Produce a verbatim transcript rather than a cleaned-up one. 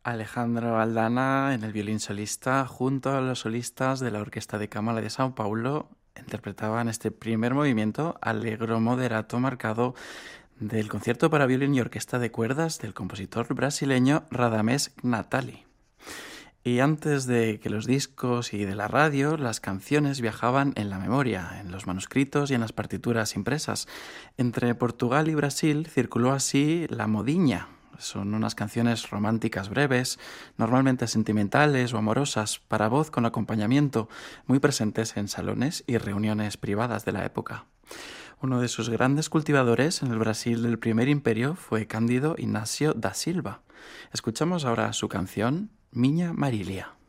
Alejandro Aldana en el violín solista, junto a los solistas de la Orquesta de Cámara de São Paulo, interpretaban este primer movimiento allegro moderato marcado del concierto para violín y orquesta de cuerdas del compositor brasileño Radamés Natali. Y antes de que los discos y de la radio, las canciones viajaban en la memoria, en los manuscritos y en las partituras impresas. Entre Portugal y Brasil circuló así la modiña. Son unas canciones románticas breves, normalmente sentimentales o amorosas, para voz con acompañamiento, muy presentes en salones y reuniones privadas de la época. Uno de sus grandes cultivadores en el Brasil del primer imperio fue Cândido Inácio da Silva. Escuchamos ahora su canción Miña Marília.